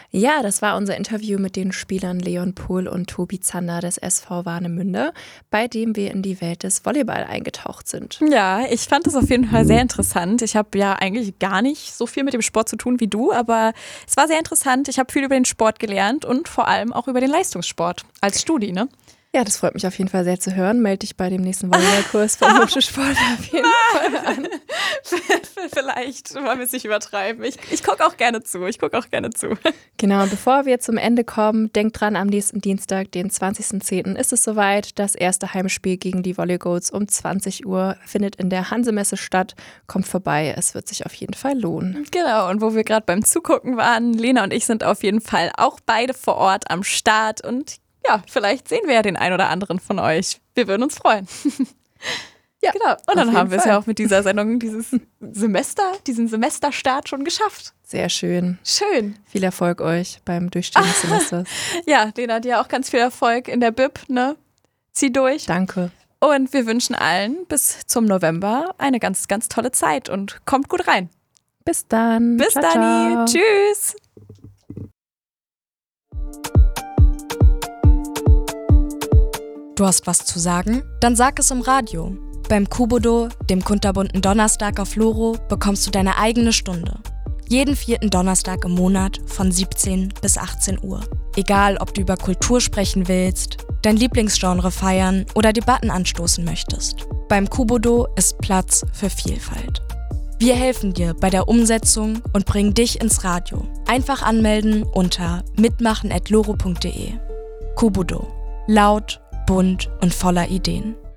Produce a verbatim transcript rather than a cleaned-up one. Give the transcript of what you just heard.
Ja, das war unser Interview mit den Spielern Leon Pohl und Tobi Zander des S V Warnemünde, bei dem wir in die Welt des Volleyball eingetaucht sind. Ja, ich fand das auf jeden Fall sehr interessant. Ich habe ja eigentlich gar nicht so viel mit dem Sport zu tun wie du, aber es war sehr interessant. Ich habe viel über den Sport gelernt und vor allem auch über den Leistungssport als Studi, ne? Ja, das freut mich auf jeden Fall sehr zu hören. Melde dich bei dem nächsten Volleyballkurs vom Hübsche Sport auf jeden Fall an. Vielleicht wollen wir es nicht übertreiben. Ich, ich gucke auch gerne zu. Ich gucke auch gerne zu. Genau, und bevor wir zum Ende kommen, denkt dran, am nächsten Dienstag, den zwanzigsten zehnten ist es soweit. Das erste Heimspiel gegen die Volleygoats um zwanzig Uhr findet in der Hansemesse statt. Kommt vorbei, es wird sich auf jeden Fall lohnen. Genau, und wo wir gerade beim Zugucken waren, Lena und ich sind auf jeden Fall auch beide vor Ort am Start und ja, vielleicht sehen wir ja den einen oder anderen von euch. Wir würden uns freuen. Ja, genau. Und dann haben wir es ja auch mit dieser Sendung, dieses Semester, diesen Semesterstart schon geschafft. Sehr schön. Schön. Viel Erfolg euch beim Durchstehen des Semesters. Ja, Lena, dir auch ganz viel Erfolg in der B I B, ne? Zieh durch. Danke. Und wir wünschen allen bis zum November eine ganz, ganz tolle Zeit und kommt gut rein. Bis dann. Bis ciao, dann. Ciao. Tschüss. Du hast was zu sagen? Dann sag es im Radio. Beim Kubodo, dem kunterbunten Donnerstag auf Loro, bekommst du deine eigene Stunde. Jeden vierten Donnerstag im Monat von siebzehn bis achtzehn Uhr. Egal, ob du über Kultur sprechen willst, dein Lieblingsgenre feiern oder Debatten anstoßen möchtest. Beim Kubodo ist Platz für Vielfalt. Wir helfen dir bei der Umsetzung und bringen dich ins Radio. Einfach anmelden unter mitmachen at loro punkt de. Kubodo. Laut, bunt und voller Ideen.